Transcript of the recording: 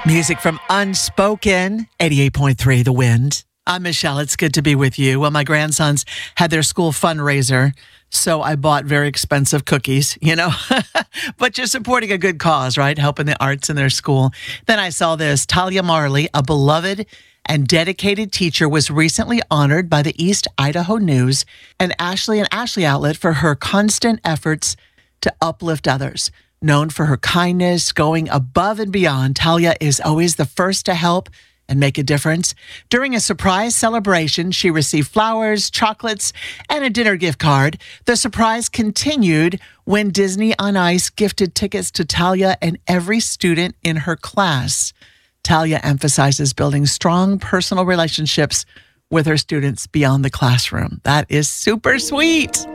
Music from Unspoken, 88.3 The Wind. I'm Michelle. It's good to be with you. Well, my grandsons had their school fundraiser, so I bought very expensive cookies, but you're supporting a good cause, right? Helping the arts in their school. Then I saw this. Talia Marley, a beloved and dedicated teacher, was recently honored by the East Idaho News and Ashley outlet for her constant efforts to uplift others. Known for her kindness, going above and beyond, Talia is always the first to help and make a difference. During a surprise celebration, she received flowers, chocolates, and a dinner gift card. The surprise continued when Disney on Ice gifted tickets to Talia and every student in her class. Talia emphasizes building strong personal relationships with her students beyond the classroom. That is super sweet.